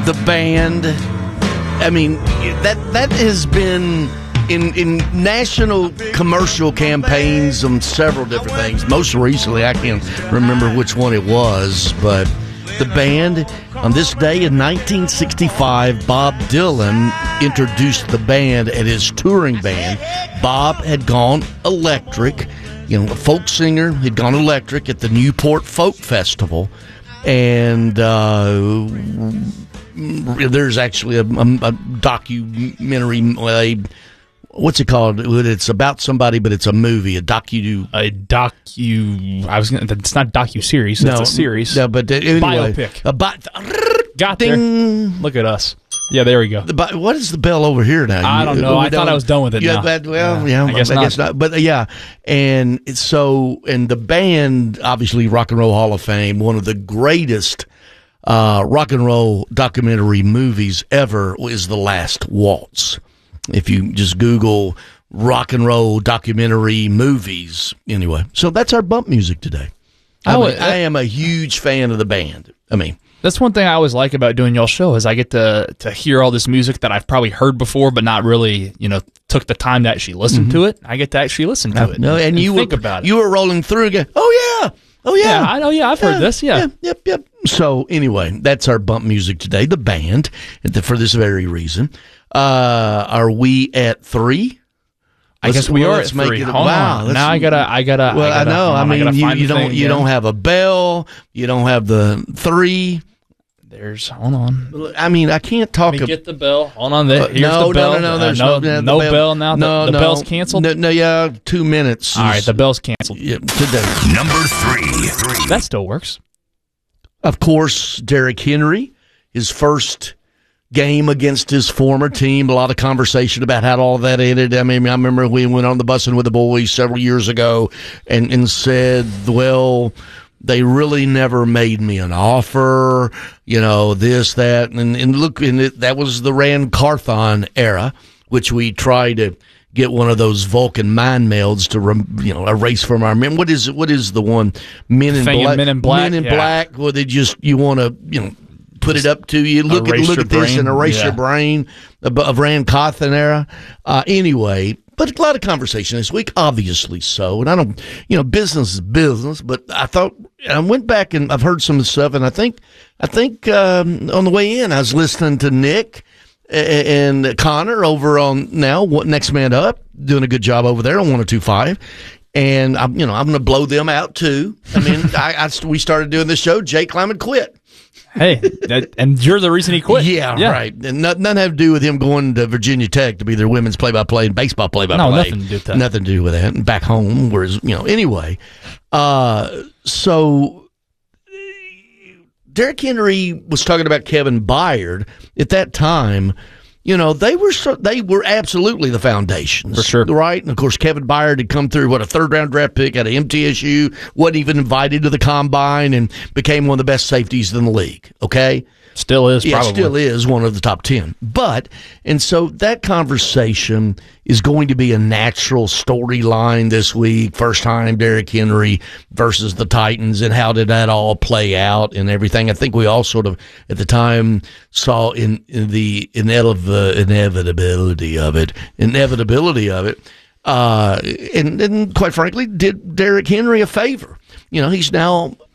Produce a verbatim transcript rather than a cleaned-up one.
The band. I mean, that that has been in in national commercial campaigns on several different things. Most recently, I can't remember which one it was, but the band, on this day in nineteen sixty-five, Bob Dylan introduced the band at his touring band. Bob had gone electric, you know, a folk singer had gone electric at the Newport Folk Festival, and uh, there's actually a, a, a documentary. A, what's it called? It's about somebody, but it's a movie, a docu. A docu. I was gonna. It's not docu series. No, it's a series. No, but anyway, biopic. A bi- Got ding. there. Look at us. Yeah, there we go. The, what is the bell over here now? I don't know. I thought I was done with it. Yeah, now. But, well, yeah, yeah I, guess, I not. guess not. But uh, yeah, and it's so, and the band, obviously, Rock and Roll Hall of Fame, one of the greatest uh, rock and roll documentary movies ever is The Last Waltz. If you just Google rock and roll documentary movies, anyway. So that's our bump music today. I, oh, mean, I am a huge fan of the band. I mean, that's one thing I always like about doing y'all's show is I get to to hear all this music that I've probably heard before, but not really, you know, took the time to actually listen mm-hmm. to it. I get to actually listen to it. No, and, and you think were, about it. You were rolling through again. Oh yeah, oh yeah. Yeah, I know. Yeah, I've yeah, heard this. Yeah. yeah, yep, yep. So anyway, that's our bump music today. The band, for this very reason. Uh, are we at three? I Let's, guess we well, are let's at make three. It, Hold wow, on. Now I gotta, I gotta. Well, I, gotta, I know. I, I mean, you, you don't, you again. don't have a bell. You don't have the three. There's, hold on. I mean, I can't talk. Let me get the bell. Hold on. There, uh, here's no, the bell. no, no, no. There's uh, no, no, no bell. bell now. No, the, the no, bell's canceled. No, no, yeah, two minutes. All right, the bell's canceled. Yeah, today. Number three. three. That still works. Of course, Derrick Henry, his first game against his former team. A lot of conversation about how all that ended. I mean, I remember we went on the busing with the boys several years ago and, and said, well, they really never made me an offer, you know, this, that. And, and look, and it, that was the Rand Carthon era, which we tried to get one of those Vulcan mind melds to, you know, erase from our memory. What is What is the one? Men in Black. Men in Black. Men in yeah. Black. Well, they just, you want to, you know, put it up to you. Look at look at this brain. and erase yeah. your brain of, of Rand Carthon era. Uh, anyway, but a lot of conversation this week, obviously so. And I don't, you know, business is business. But I thought I went back and I've heard some of the stuff, and I think I think um, on the way in I was listening to Nick and Connor over on now what Next Man Up, doing a good job over there on one oh two point five. And I'm, you know, I'm going to blow them out too. I mean, I, I we started doing this show. Jake Clement quit. Hey, that, and you're the reason he quit. Yeah, yeah. right. And nothing, nothing have to do with him going to Virginia Tech to be their women's play-by-play and baseball play-by-play. No, nothing to do with that. Nothing to do with that. And back home, whereas, you know, anyway. Uh, so Derrick Henry was talking about Kevin Byard at that time. You know, they were so, they were absolutely the foundations. For sure. Right? And, of course, Kevin Byard had come through, what, a third-round draft pick out of M T S U, wasn't even invited to the combine, and became one of the best safeties in the league, okay? Still is, yeah, probably. still is one of the top ten. But, and so that conversation is going to be a natural storyline this week. First time Derrick Henry versus the Titans, and how did that all play out and everything. I think we all sort of, at the time, saw in, in the inev- inevitability of it, inevitability of it, uh, and, and quite frankly, did Derrick Henry a favor. You know, he's now